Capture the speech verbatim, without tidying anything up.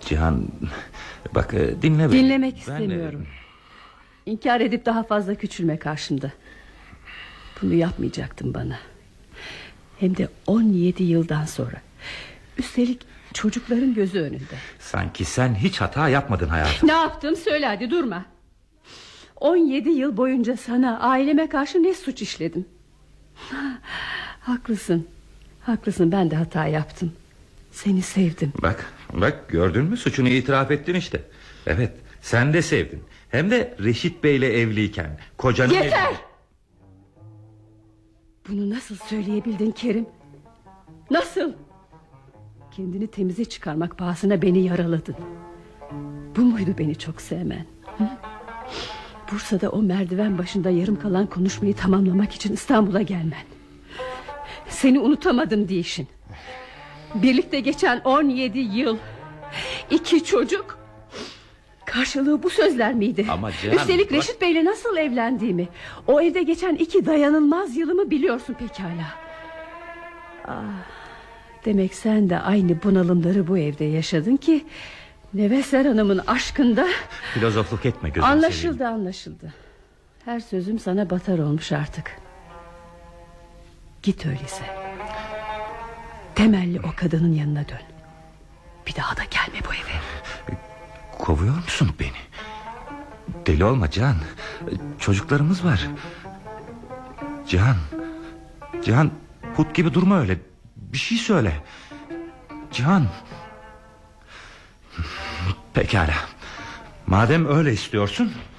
Cihan, bak dinle beni. Dinlemek ben istemiyorum. De... İnkar edip daha fazla küçülme karşımda. Bunu yapmayacaktın bana. Hem de on yedi yıldan sonra. Üstelik çocukların gözü önünde. Sanki sen hiç hata yapmadın hayatım. Ne yaptım söyle, hadi durma. On yedi yıl boyunca sana, aileme karşı ne suç işledim? Haklısın. Haklısın, ben de hata yaptım. Seni sevdim. Bak, bak gördün mü, suçunu itiraf ettin işte. Evet, sen de sevdin. Hem de Reşit Bey'le evliyken. Kocanın Yeter! evi... Bunu nasıl söyleyebildin Kerim? Nasıl? Kendini temize çıkarmak pahasına beni yaraladın. Bu muydu beni çok sevmen? Hı? Bursa'da o merdiven başında yarım kalan konuşmayı tamamlamak için İstanbul'a gelmen. Seni unutamadım diyişin. Birlikte geçen on yedi yıl, iki çocuk. Karşılığı bu sözler miydi? Ama Cihan, üstelik bak... Reşit Bey'le nasıl evlendiğimi, o evde geçen iki dayanılmaz yılımı biliyorsun pekala. Ah, demek sen de aynı bunalımları bu evde yaşadın ki Neveser Hanım'ın aşkında... Filozofluk etme gözüm. Anlaşıldı seveyim. anlaşıldı. Her sözüm sana batar olmuş artık. Git öyleyse. Temelli o kadının yanına dön. Bir daha da gelme bu eve. Kovuyor musun beni? Deli olma Cihan. Çocuklarımız var. Cihan, Cihan, put gibi durma öyle. Bir şey söyle. Cihan. Pekala. Madem öyle istiyorsun,